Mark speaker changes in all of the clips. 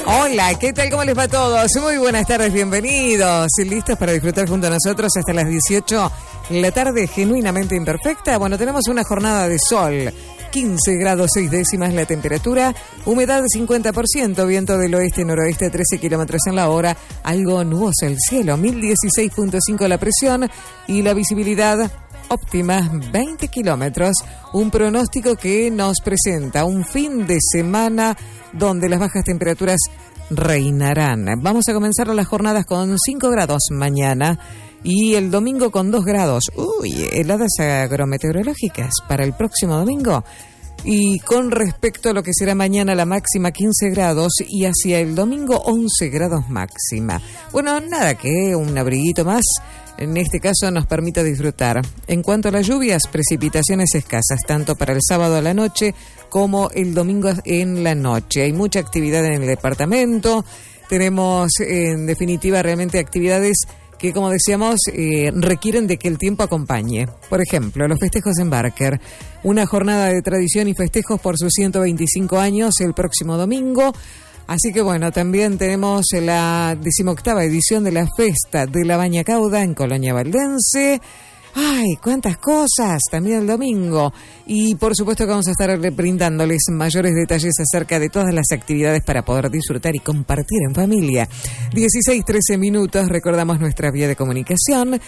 Speaker 1: Hola, ¿qué tal? ¿Cómo les va a todos? Muy buenas tardes, bienvenidos. ¿Listos para disfrutar junto a nosotros hasta las 18? La tarde genuinamente imperfecta. Bueno, tenemos una jornada de sol. 15 grados 6 décimas la temperatura, humedad 50%, viento del oeste-noroeste a 13 kilómetros en la hora, algo nuboso el cielo, 1016.5 la presión y la visibilidad óptima 20 kilómetros. Un pronóstico que nos presenta un fin de semana donde las bajas temperaturas reinarán. Vamos a comenzar las jornadas con 5 grados mañana y el domingo con 2 grados. Heladas agrometeorológicas para el próximo domingo. Y con respecto a lo que será mañana, la máxima 15 grados y hacia el domingo 11 grados máxima. Bueno, nada que un abriguito más en este caso nos permita disfrutar. En cuanto a las lluvias, precipitaciones escasas, tanto para el sábado a la noche como el domingo en la noche. Hay mucha actividad en el departamento. Tenemos, en definitiva, realmente actividades que, como decíamos, requieren de que el tiempo acompañe. Por ejemplo, los festejos en Barker. Una jornada de tradición y festejos por sus 125 años el próximo domingo. Así que bueno, también tenemos la 18ª edición de la Festa de la Baña Cauda en Colonia Valdense. ¡Ay, cuántas cosas! También el domingo. Y por supuesto que vamos a estar brindándoles mayores detalles acerca de todas las actividades para poder disfrutar y compartir en familia. 16:13 minutos, recordamos nuestra vía de comunicación,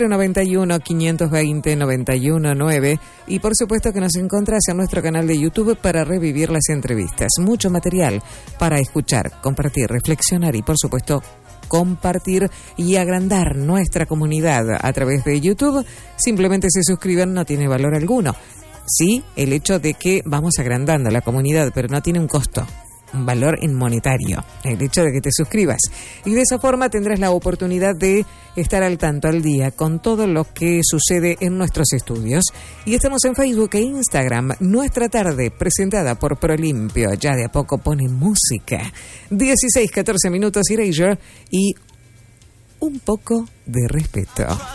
Speaker 1: 091-520-919. Y por supuesto que nos encontrás en nuestro canal de YouTube para revivir las entrevistas. Mucho material para escuchar, compartir, reflexionar y por supuesto compartir y agrandar nuestra comunidad a través de YouTube. Simplemente se suscriben, no tiene valor alguno. Sí, el hecho de que vamos agrandando la comunidad, pero no tiene un costo, un valor en monetario, el hecho de que te suscribas. Y de esa forma tendrás la oportunidad de estar al tanto, al día, con todo lo que sucede en nuestros estudios. Y estamos en Facebook e Instagram. Nuestra tarde, presentada por Prolimpio, ya de a poco pone música. 16:14 minutos, Erasure y un poco de respeto.